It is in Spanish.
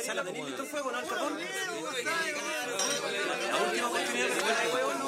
sala tenéis visto el fuego, ¿no? El carbón. La última oportunidad de jugar el juego.